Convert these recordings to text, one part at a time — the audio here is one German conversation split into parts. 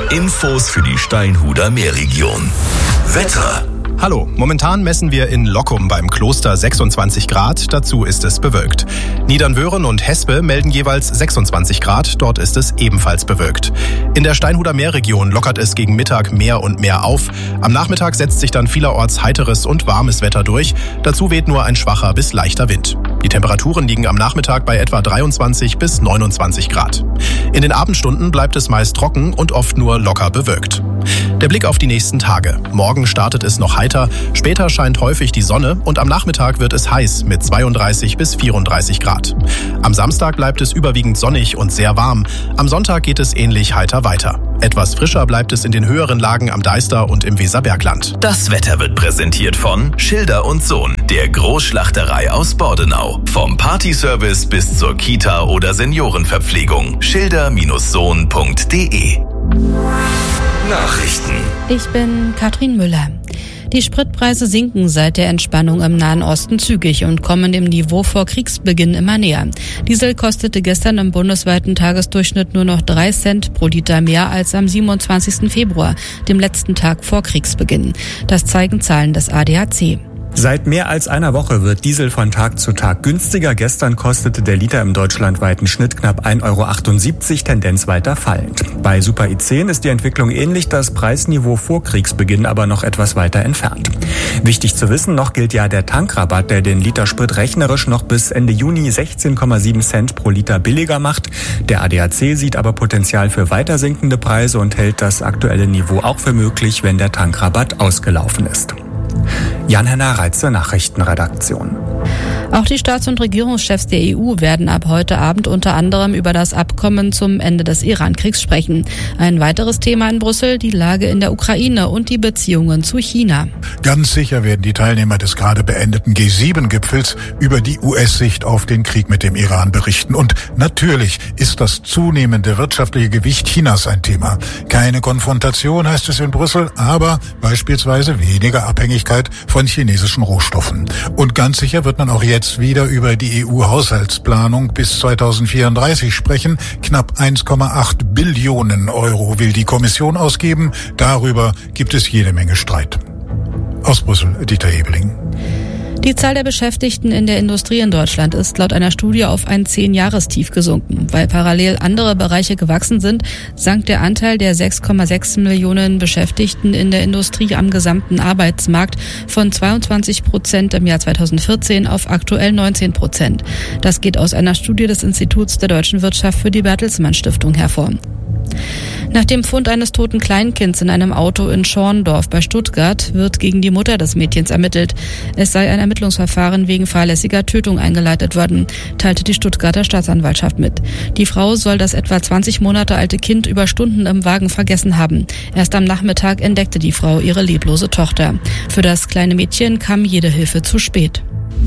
Infos für die Steinhuder Meerregion. Wetter. Hallo, momentan messen wir in Lockum beim Kloster 26 Grad, dazu ist es bewölkt. Niedernwöhren und Hespe melden jeweils 26 Grad, dort ist es ebenfalls bewölkt. In der Steinhuder Meerregion lockert es gegen Mittag mehr und mehr auf. Am Nachmittag setzt sich dann vielerorts heiteres und warmes Wetter durch, dazu weht nur ein schwacher bis leichter Wind. Die Temperaturen liegen am Nachmittag bei etwa 23 bis 29 Grad. In den Abendstunden bleibt es meist trocken und oft nur locker bewölkt. Der Blick auf die nächsten Tage. Morgen startet es noch heiter, später scheint häufig die Sonne und am Nachmittag wird es heiß mit 32 bis 34 Grad. Am Samstag bleibt es überwiegend sonnig und sehr warm. Am Sonntag geht es ähnlich heiter weiter. Etwas frischer bleibt es in den höheren Lagen am Deister und im Weserbergland. Das Wetter wird präsentiert von Schilder & Sohn, der Großschlachterei aus Bordenau. Vom Partyservice bis zur Kita- oder Seniorenverpflegung. schilder-sohn.de. Nachrichten. Ich bin Katrin Müller. Die Spritpreise sinken seit der Entspannung im Nahen Osten zügig und kommen dem Niveau vor Kriegsbeginn immer näher. Diesel kostete gestern im bundesweiten Tagesdurchschnitt nur noch 3 Cent pro Liter mehr als am 27. Februar, dem letzten Tag vor Kriegsbeginn. Das zeigen Zahlen des ADAC. Seit mehr als einer Woche wird Diesel von Tag zu Tag günstiger. Gestern kostete der Liter im deutschlandweiten Schnitt knapp 1,78 €, Tendenz weiter fallend. Bei Super E10 ist die Entwicklung ähnlich, das Preisniveau vor Kriegsbeginn aber noch etwas weiter entfernt. Wichtig zu wissen, noch gilt ja der Tankrabatt, der den Liter Sprit rechnerisch noch bis Ende Juni 16,7 Cent pro Liter billiger macht. Der ADAC sieht aber Potenzial für weiter sinkende Preise und hält das aktuelle Niveau auch für möglich, wenn der Tankrabatt ausgelaufen ist. Jan-Henner Reitze, Nachrichtenredaktion. Auch die Staats- und Regierungschefs der EU werden ab heute Abend unter anderem über das Abkommen zum Ende des Iran-Kriegs sprechen. Ein weiteres Thema in Brüssel, die Lage in der Ukraine und die Beziehungen zu China. Ganz sicher werden die Teilnehmer des gerade beendeten G7-Gipfels über die US-Sicht auf den Krieg mit dem Iran berichten. Und natürlich ist das zunehmende wirtschaftliche Gewicht Chinas ein Thema. Keine Konfrontation, heißt es in Brüssel, aber beispielsweise weniger Abhängigkeit von chinesischen Rohstoffen. Und ganz sicher wird man auch jetzt wieder über die EU-Haushaltsplanung bis 2034 sprechen. Knapp 1,8 Billionen € will die Kommission ausgeben. Darüber gibt es jede Menge Streit. Aus Brüssel, Dieter Hebeling. Die Zahl der Beschäftigten in der Industrie in Deutschland ist laut einer Studie auf ein 10-Jahrestief gesunken. Weil parallel andere Bereiche gewachsen sind, sank der Anteil der 6,6 Millionen Beschäftigten in der Industrie am gesamten Arbeitsmarkt von 22% im Jahr 2014 auf aktuell 19%. Das geht aus einer Studie des Instituts der deutschen Wirtschaft für die Bertelsmann Stiftung hervor. Nach dem Fund eines toten Kleinkinds in einem Auto in Schorndorf bei Stuttgart wird gegen die Mutter des Mädchens ermittelt. Es sei ein Ermittlungsverfahren wegen fahrlässiger Tötung eingeleitet worden, teilte die Stuttgarter Staatsanwaltschaft mit. Die Frau soll das etwa 20 Monate alte Kind über Stunden im Wagen vergessen haben. Erst am Nachmittag entdeckte die Frau ihre leblose Tochter. Für das kleine Mädchen kam jede Hilfe zu spät.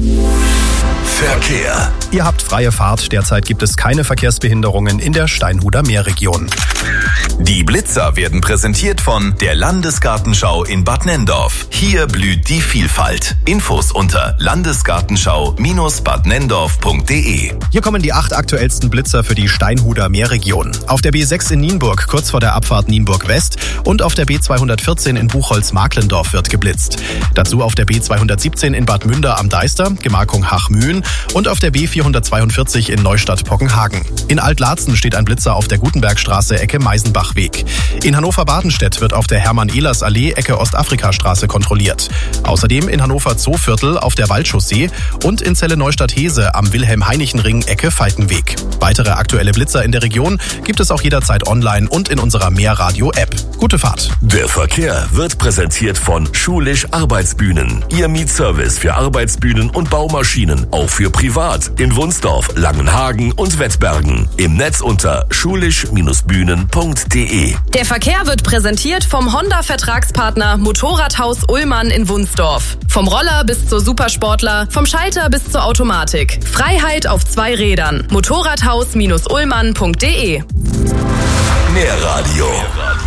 Verkehr. Ihr habt freie Fahrt, derzeit gibt es keine Verkehrsbehinderungen in der Steinhuder Meerregion. Die Blitzer werden präsentiert von der Landesgartenschau in Bad Nenndorf. Hier blüht die Vielfalt. Infos unter landesgartenschau-badnenndorf.de. Hier kommen die 8 aktuellsten Blitzer für die Steinhuder Meerregion. Auf der B6 in Nienburg, kurz vor der Abfahrt Nienburg West, und auf der B214 in Buchholz-Marklendorf wird geblitzt. Dazu auf der B217 in Bad Münder am Deister, Gemarkung Hachmühlen, und auf der B442 in Neustadt-Pockenhagen. In Altlarzen steht ein Blitzer auf der Gutenbergstraße Ecke Meisenbachweg. In Hannover-Badenstedt wird auf der Hermann-Ehlers-Allee Ecke Ostafrikastraße kontrolliert. Außerdem in Hannover Zooviertel auf der Waldchaussee und in Celle-Neustadt-Hese am Wilhelm-Heinichen-Ring Ecke Falkenweg. Weitere aktuelle Blitzer in der Region gibt es auch jederzeit online und in unserer Meerradio-App. Gute Fahrt. Der Verkehr wird präsentiert von Schulisch Arbeitsbühnen. Ihr Mietservice für Arbeitsbühnen und Baumaschinen, auch für privat, in Wunsdorf, Langenhagen und Wettbergen. Im Netz unter schulisch-bühnen.de. Der Verkehr wird präsentiert vom Honda-Vertragspartner Motorradhaus Ullmann in Wunsdorf. Vom Roller bis zur Supersportler, vom Schalter bis zur Automatik. Freiheit auf 2 Rädern. Motorradhaus-ullmann.de. Meerradio.